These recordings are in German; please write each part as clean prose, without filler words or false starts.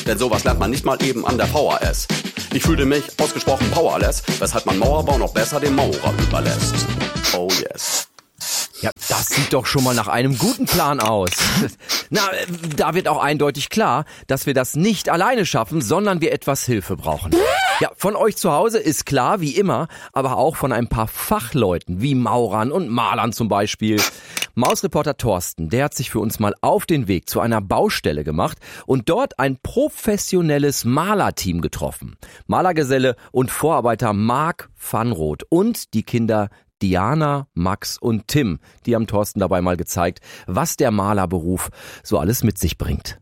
denn sowas lernt man nicht mal eben an der VHS. Ich fühlte mich ausgesprochen powerless, weshalb man Mauerbau noch besser dem Maurer überlässt. Oh yes. Ja, das sieht doch schon mal nach einem guten Plan aus. Na, da wird auch eindeutig klar, dass wir das nicht alleine schaffen, sondern wir etwas Hilfe brauchen. Ja, von euch zu Hause ist klar, wie immer, aber auch von ein paar Fachleuten, wie Maurern und Malern zum Beispiel. Mausreporter Thorsten, der hat sich für uns mal auf den Weg zu einer Baustelle gemacht und dort ein professionelles Malerteam getroffen. Malergeselle und Vorarbeiter Marc Vanroth und die Kinder Diana, Max und Tim, die haben Thorsten dabei mal gezeigt, was der Malerberuf so alles mit sich bringt.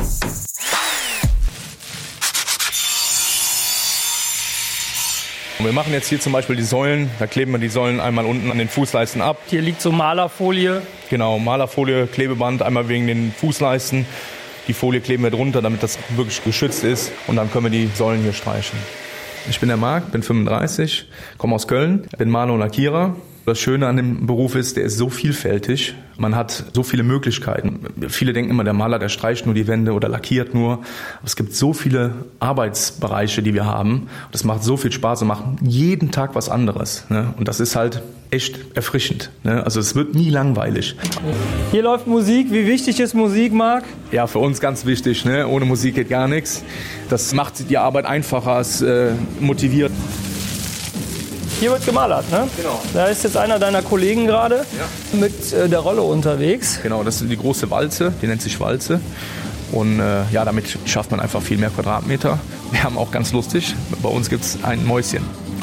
Wir machen jetzt hier zum Beispiel die Säulen, da kleben wir die Säulen einmal unten an den Fußleisten ab. Hier liegt so Malerfolie. Genau, Malerfolie, Klebeband, einmal wegen den Fußleisten. Die Folie kleben wir drunter, damit das wirklich geschützt ist und dann können wir die Säulen hier streichen. Ich bin der Marc, bin 35, komme aus Köln, bin Maler und Lackierer. Das Schöne an dem Beruf ist, der ist so vielfältig. Man hat so viele Möglichkeiten. Viele denken immer, der Maler, der streicht nur die Wände oder lackiert nur. Aber es gibt so viele Arbeitsbereiche, die wir haben. Das macht so viel Spaß und macht jeden Tag was anderes. Und das ist halt echt erfrischend. Also es wird nie langweilig. Hier läuft Musik. Wie wichtig ist Musik, Marc? Ja, für uns ganz wichtig. Ohne Musik geht gar nichts. Das macht die Arbeit einfacher, es motiviert. Hier wird gemalert, ne? Genau. Da ist jetzt einer deiner Kollegen gerade mit der Rolle unterwegs. Genau, das ist die große Walze, die nennt sich Walze. Und damit schafft man einfach viel mehr Quadratmeter. Wir haben auch ganz lustig, bei uns gibt es ein Mäuschen.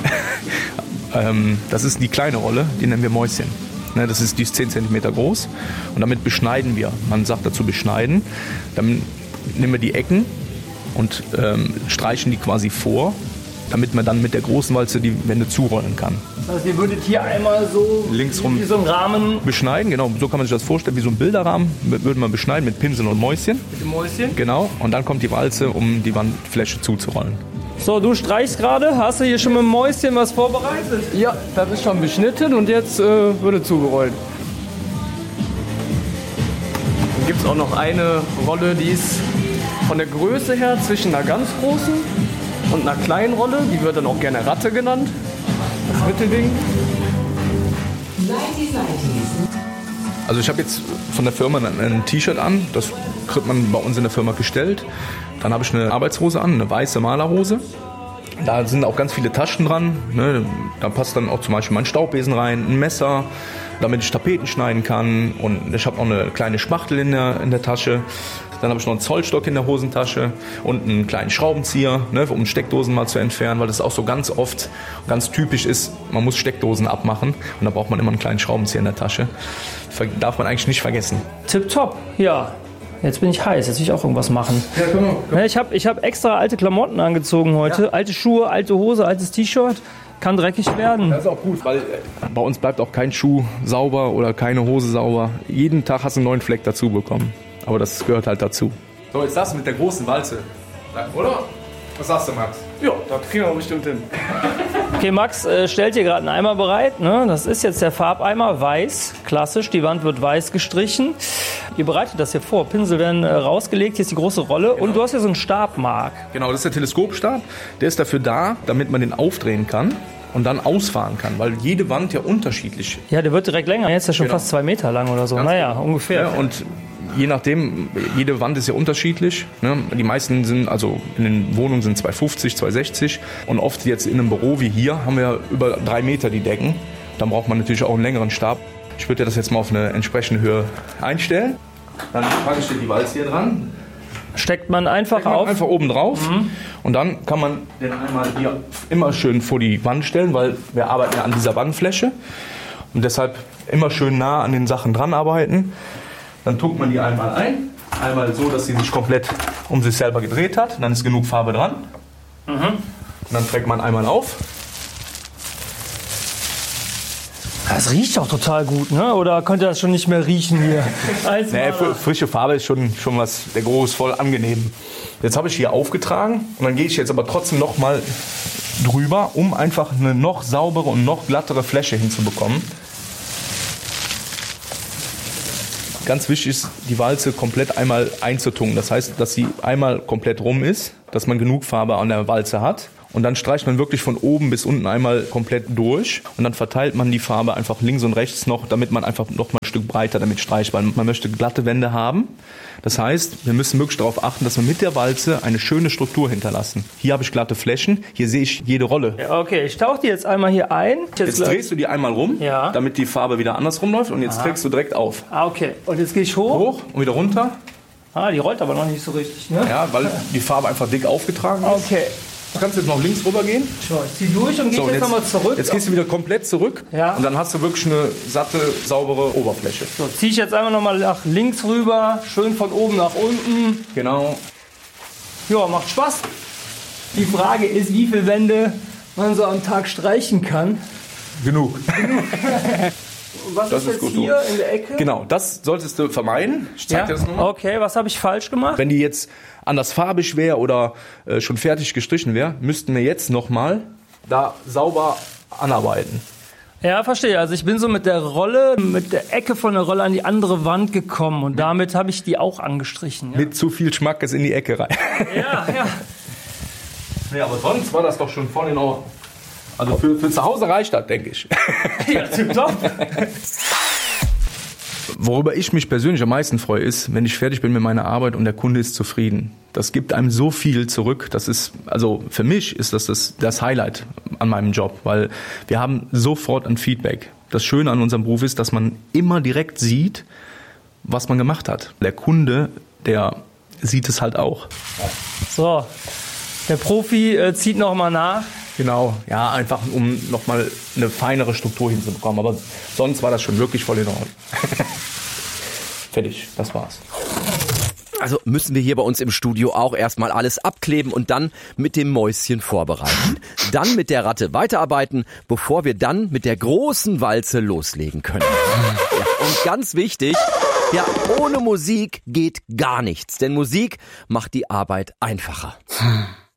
Das ist die kleine Rolle, die nennen wir Mäuschen. Die ist 10 cm groß und damit beschneiden wir. Man sagt dazu beschneiden. Dann nehmen wir die Ecken und streichen die quasi vor, damit man dann mit der großen Walze die Wände zurollen kann. Das heißt, ihr würdet hier einmal so linksrum wie so einen Rahmen beschneiden, genau, so kann man sich das vorstellen, wie so ein Bilderrahmen würde man beschneiden mit Pinsel und Mäuschen. Mit dem Mäuschen? Genau, und dann kommt die Walze, um die Wandfläche zuzurollen. So, du streichst gerade, hast du hier schon mit dem Mäuschen was vorbereitet? Ja, das ist schon beschnitten und jetzt würde zugerollt. Dann gibt es auch noch eine Rolle, die ist von der Größe her zwischen einer ganz großen und einer kleinen Rolle, die wird dann auch gerne Ratte genannt. Das Mittelding. Also ich habe jetzt von der Firma ein T-Shirt an, das kriegt man bei uns in der Firma gestellt. Dann habe ich eine Arbeitshose an, eine weiße Malerhose. Da sind auch ganz viele Taschen dran. Da passt dann auch zum Beispiel mein Staubbesen rein, ein Messer, damit ich Tapeten schneiden kann. Und ich habe auch eine kleine Spachtel in der Tasche. Dann habe ich noch einen Zollstock in der Hosentasche und einen kleinen Schraubenzieher, um Steckdosen mal zu entfernen, weil das auch so ganz oft, ganz typisch ist, man muss Steckdosen abmachen und da braucht man immer einen kleinen Schraubenzieher in der Tasche. Darf man eigentlich nicht vergessen. Tipptopp, ja. Jetzt bin ich heiß, jetzt will ich auch irgendwas machen. Ja, komm. Ja, ich hab extra alte Klamotten angezogen heute. Ja. Alte Schuhe, alte Hose, altes T-Shirt. Kann dreckig werden. Das ist auch gut, weil bei uns bleibt auch kein Schuh sauber oder keine Hose sauber. Jeden Tag hast du einen neuen Fleck dazu bekommen. Aber das gehört halt dazu. So, jetzt das mit der großen Walze. Oder? Was sagst du, Max? Ja, das kriegen wir bestimmt hin. Okay, Max stellt hier gerade einen Eimer bereit. Ne? Das ist jetzt der Farbeimer, weiß, klassisch. Die Wand wird weiß gestrichen. Ihr bereitet das hier vor. Pinsel werden rausgelegt. Hier ist die große Rolle. Genau. Und du hast hier so einen Stab, Marc. Genau, das ist der Teleskopstab. Der ist dafür da, damit man den aufdrehen kann und dann ausfahren kann, weil jede Wand ja unterschiedlich ist. Ja, der wird direkt länger. Jetzt ist er schon fast 2 Meter lang oder so. Naja, ungefähr. Ja, und je nachdem, jede Wand ist ja unterschiedlich. Die meisten sind, also in den Wohnungen sind 250, 260 und oft jetzt in einem Büro wie hier haben wir über 3 Meter die Decken. Dann braucht man natürlich auch einen längeren Stab. Ich würde das jetzt mal auf eine entsprechende Höhe einstellen. Dann packe ich die Walze hier dran. Steckt man einfach auf? Einfach oben drauf. Und dann kann man den einmal hier immer schön vor die Wand stellen, weil wir arbeiten ja an dieser Wandfläche. Und deshalb immer schön nah an den Sachen dran arbeiten. Dann tuckt man die einmal ein. Einmal so, dass sie sich komplett um sich selber gedreht hat. Dann ist genug Farbe dran. Und dann trägt man einmal auf. Das riecht doch total gut, ne? Oder könnt ihr das schon nicht mehr riechen hier? Nee, frische Farbe ist schon was, der Geruch ist voll angenehm. Jetzt habe ich hier aufgetragen und dann gehe ich jetzt aber trotzdem noch mal drüber, um einfach eine noch saubere und noch glattere Fläche hinzubekommen. Ganz wichtig ist, die Walze komplett einmal einzutunken. Das heißt, dass sie einmal komplett rum ist, dass man genug Farbe an der Walze hat. Und dann streicht man wirklich von oben bis unten einmal komplett durch. Und dann verteilt man die Farbe einfach links und rechts noch, damit man einfach noch mal ein Stück breiter damit streicht. Weil man möchte glatte Wände haben. Das heißt, wir müssen wirklich darauf achten, dass wir mit der Walze eine schöne Struktur hinterlassen. Hier habe ich glatte Flächen, hier sehe ich jede Rolle. Ja, okay, ich tauche die jetzt einmal hier ein. Jetzt drehst du die einmal rum, Ja. damit die Farbe wieder andersrum läuft. Und jetzt trägst du direkt auf. Ah, okay. Und jetzt gehe ich hoch. Hoch und wieder runter. Ah, die rollt aber noch nicht so richtig, ne? Ja, weil die Farbe einfach dick aufgetragen ist. Okay. Du kannst jetzt noch links rüber gehen. So, ich zieh durch und gehe jetzt nochmal zurück. Jetzt gehst du wieder komplett zurück. Ja. Und dann hast du wirklich eine satte, saubere Oberfläche. So, ziehe ich jetzt einmal nochmal nach links rüber, schön von oben nach unten. Genau. Ja, macht Spaß. Die Frage ist, wie viele Wände man so am Tag streichen kann. Genug. Und was Das ist ist jetzt gut hier so. in der Ecke? Genau, das solltest du vermeiden. Ich zeig dir das nochmal. Okay, was habe ich falsch gemacht? Wenn die jetzt anders farbig wäre oder schon fertig gestrichen wäre, müssten wir jetzt nochmal da sauber anarbeiten. Ja, verstehe. Also ich bin so mit der Rolle, mit der Ecke von der Rolle an die andere Wand gekommen und damit habe ich die auch angestrichen. Ja, Mit zu viel Schmackes in die Ecke rein. ja. Nee, aber sonst war das doch schon voll in Ordnung. Also für zu Hause reicht das, denke ich. Ja, tipptopp. Worüber ich mich persönlich am meisten freue, ist, wenn ich fertig bin mit meiner Arbeit und der Kunde ist zufrieden. Das gibt einem so viel zurück. Das ist, also für mich ist das Highlight an meinem Job, weil wir haben sofort ein Feedback. Das Schöne an unserem Beruf ist, dass man immer direkt sieht, was man gemacht hat. Der Kunde, der sieht es halt auch. So, der Profi zieht nochmal nach. Genau, ja, einfach um nochmal eine feinere Struktur hinzubekommen. Aber sonst war das schon wirklich voll in Ordnung. Fertig, das war's. Also müssen wir hier bei uns im Studio auch erstmal alles abkleben und dann mit dem Mäuschen vorbereiten. Dann mit der Ratte weiterarbeiten, bevor wir dann mit der großen Walze loslegen können. Ja, und ganz wichtig, ja, ohne Musik geht gar nichts. Denn Musik macht die Arbeit einfacher.